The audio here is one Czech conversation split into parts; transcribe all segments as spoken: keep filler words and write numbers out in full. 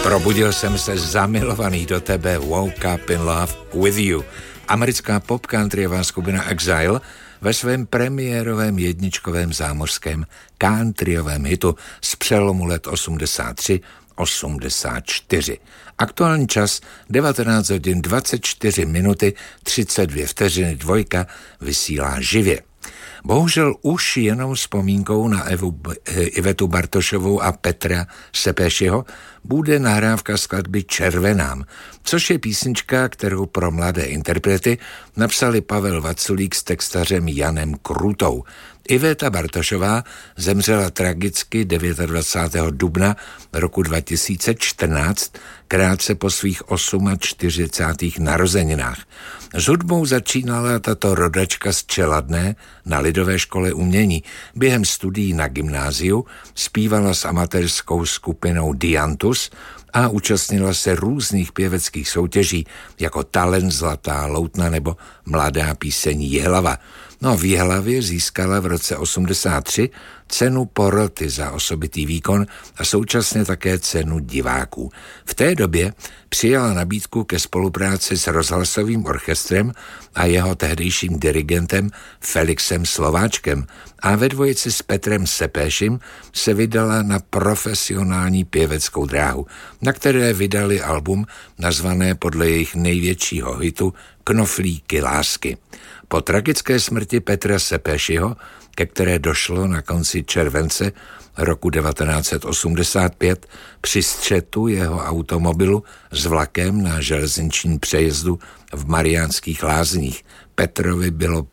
Probudil jsem se zamilovaný do tebe, woke up in love with you. Americká pop countryová skupina Exile ve svém premiérovém jedničkovém zámořském countryovém hitu z přelomu let osmdesát tři osmdesát čtyři. Aktuální čas devatenáct hodin dvacet čtyři minuty třicet dvě vteřiny, Dvojka vysílá živě. Bohužel už jenom vzpomínkou na Evu, Ivetu Bartošovou a Petra Sepešího bude nahrávka skladby Červenám, což je písnička, kterou pro mladé interprety napsali Pavel Vaculík s textařem Janem Krutou. Iveta Bartošová zemřela tragicky dvacátého devátého dubna roku dva tisíce čtrnáct, krátce po svých čtyřicátých osmých narozeninách. S hudbou začínala tato rodačka z Čeladné na Lidové škole umění. Během studií na gymnáziu zpívala s amatérskou skupinou Diantus a účastnila se různých pěveckých soutěží jako Talent Zlatá Loutna nebo Mladá píseň Jihlava. No v Jihlavě získala v roce osmdesát tři cenu poroty za osobitý výkon a současně také cenu diváků. V té době přijala nabídku ke spolupráci s rozhlasovým orchestrem a jeho tehdejším dirigentem Felixem Slováčkem a ve dvojici s Petrem Sepeším se vydala na profesionální pěveckou dráhu, na které vydali album nazvané podle jejich největšího hitu Knoflíky lásky. Po tragické smrti Petra Sepešího, ke které došlo na konci července roku devatenáct set osmdesát pět při střetu jeho automobilu s vlakem na železničním přejezdu v Mariánských Lázních, Petrovi bylo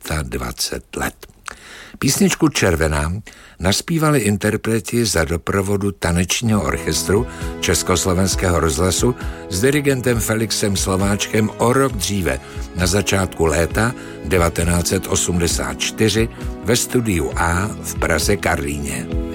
dvacet pět let. Písničku Červenám naspívali interpreti za doprovodu tanečního orchestru Československého rozhlasu s dirigentem Felixem Slováčkem o rok dříve, na začátku léta devatenáct set osmdesát čtyři ve studiu A v Praze Karlíně.